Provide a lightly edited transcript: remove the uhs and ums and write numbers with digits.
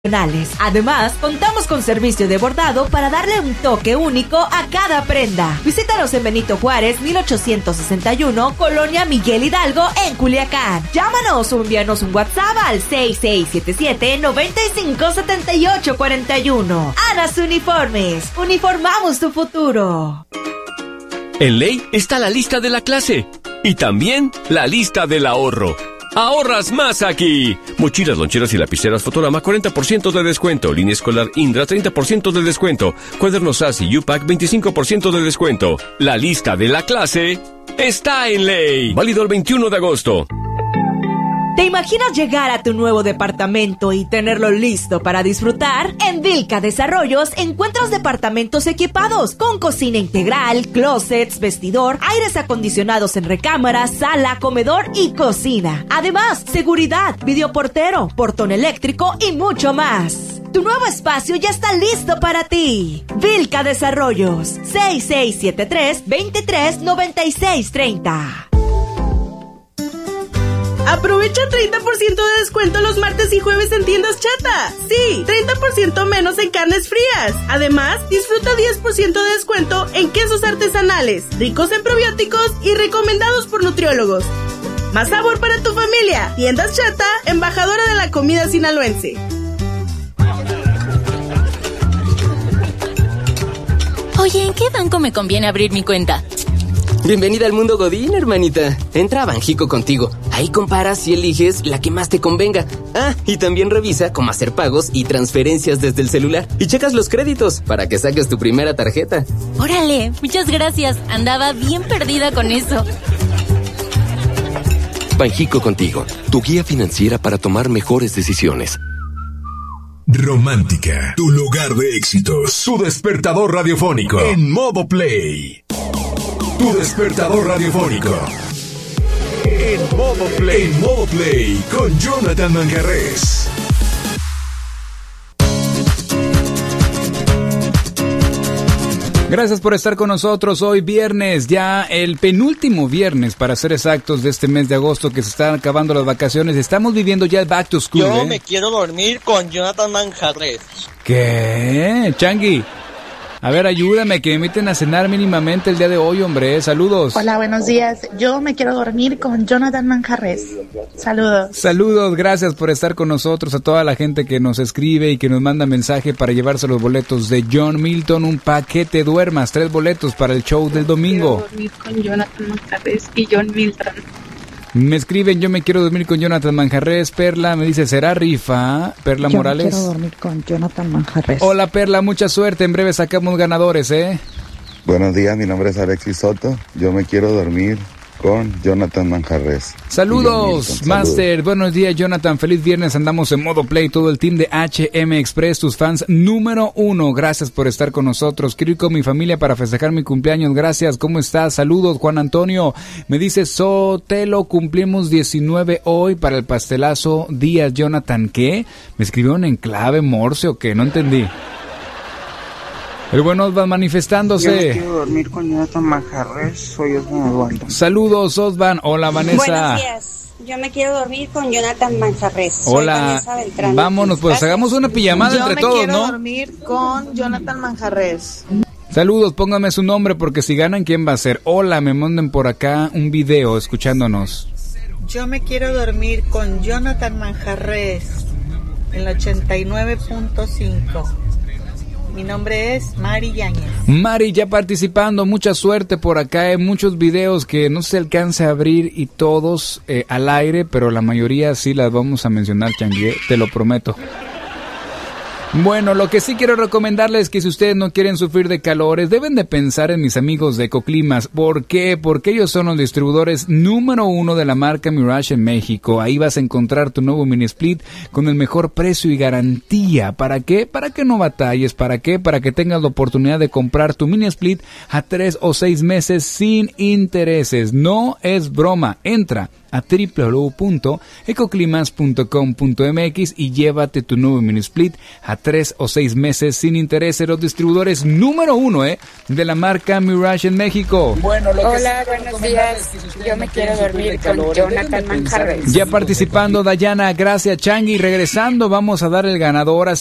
Además, contamos con servicio de bordado para darle un toque único a cada prenda. Visítanos en Benito Juárez, 1861, Colonia Miguel Hidalgo, en Culiacán. Llámanos o envíanos un WhatsApp al 6677-957841. Anas Uniformes, uniformamos tu futuro. En Ley está la lista de la clase y también la lista del ahorro. ¡Ahorras más aquí! Mochilas, loncheras y lapiceras Fotorama, 40% de descuento. Línea escolar Indra, 30% de descuento. Cuadernos SAS y U-Pack, 25% de descuento. La lista de la clase está en Ley. Válido el 21 de agosto. ¿Te imaginas llegar a tu nuevo departamento y tenerlo listo para disfrutar? En Vilca Desarrollos encuentras departamentos equipados con cocina integral, closets, vestidor, aires acondicionados en recámara, sala, comedor y cocina. Además, seguridad, videoportero, portón eléctrico y mucho más. Tu nuevo espacio ya está listo para ti. Vilca Desarrollos, 6673-239630. Aprovecha 30% de descuento los martes y jueves en tiendas Chata. Sí, 30% menos en carnes frías. Además, disfruta 10% de descuento en quesos artesanales, ricos en probióticos y recomendados por nutriólogos. Más sabor para tu familia. Tiendas Chata, embajadora de la comida sinaloense. Oye, ¿en qué banco me conviene abrir mi cuenta? Bienvenida al mundo Godín, hermanita. Entra a Banjico Contigo. Ahí comparas y eliges la que más te convenga. Ah, y también revisa cómo hacer pagos y transferencias desde el celular. Y checas los créditos para que saques tu primera tarjeta. Órale, muchas gracias. Andaba bien perdida con eso. Banjico Contigo, tu guía financiera para tomar mejores decisiones. Romántica, tu lugar de éxitos. Su despertador radiofónico en modo play. Tu despertador radiofónico en modo play. En modo play con Jonathan Manjarrés. Gracias por estar con nosotros hoy viernes, ya el penúltimo viernes para ser exactos de este mes de agosto que se están acabando las vacaciones. Estamos viviendo ya el back to school. Yo me quiero dormir con Jonathan Manjarrés. ¿Qué? Changui. A ver, ayúdame, que me inviten a cenar mínimamente el día de hoy, hombre. Saludos. Hola, buenos días. Yo me quiero dormir con Jonathan Manjarrés. Saludos. Saludos, gracias por estar con nosotros. A toda la gente que nos escribe y que nos manda mensaje para llevarse los boletos de John Milton. Un paquete duermas, 3 boletos para el show del domingo. Quiero dormir con Jonathan Manjarrés y John Milton. Me escriben, yo me quiero dormir con Jonathan Manjarrés. Perla me dice, ¿será rifa? Perla yo Morales. Yo quiero dormir con Jonathan Manjarrés. Hola Perla, mucha suerte. En breve sacamos ganadores, ¿eh? Buenos días, mi nombre es Alexis Soto. Yo me quiero dormir con Jonathan Manjarrés. Saludos, Master. Buenos días, Jonathan. Feliz viernes. Andamos en modo play. Todo el team de HM Express, tus fans número 1. Gracias por estar con nosotros. Quiero ir con mi familia para festejar mi cumpleaños. Gracias. ¿Cómo estás? Saludos, Juan Antonio. Me dice Sotelo, cumplimos 19 hoy para el pastelazo. Díaz, Jonathan. ¿Qué? ¿Me escribieron en clave Morse o qué? No entendí. El buen Osvan manifestándose. Yo me quiero dormir con Jonathan Manjarrés, soy Osvan Eduardo. Saludos, Osvan. Hola, Vanessa. Buenos días. Yo me quiero dormir con Jonathan Manjarrés. Hola. Vámonos, pues gracias. Hagamos una pijamada entre todos, ¿no? Yo me quiero dormir con Jonathan Manjarrés. Saludos, póngame su nombre porque si ganan, ¿quién va a ser? Hola, me manden por acá un video escuchándonos. Yo me quiero dormir con Jonathan Manjarrés en el 89.5. Mi nombre es Mari Yáñez. Mari, ya participando, mucha suerte por acá. Hay muchos videos que no se alcanza a abrir y todos al aire, pero la mayoría sí las vamos a mencionar, Changué, te lo prometo. Bueno, lo que sí quiero recomendarles es que si ustedes no quieren sufrir de calores, deben de pensar en mis amigos de Ecoclimas. ¿Por qué? Porque ellos son los distribuidores número 1 de la marca Mirage en México. Ahí vas a encontrar tu nuevo mini split con el mejor precio y garantía. ¿Para qué? Para que no batalles. ¿Para qué? Para que tengas la oportunidad de comprar tu mini split a 3 o 6 meses sin intereses. No es broma. Entra a www.ecoclimas.com.mx y llévate tu nuevo mini split a 3 o 6 meses sin intereses. Los distribuidores número 1 de la marca Mirage en México. Hola, buenos días. Yo me quiero dormir con Jonathan Manjarres. Ya participando Dayana, gracias Changi. Regresando vamos a dar el ganador.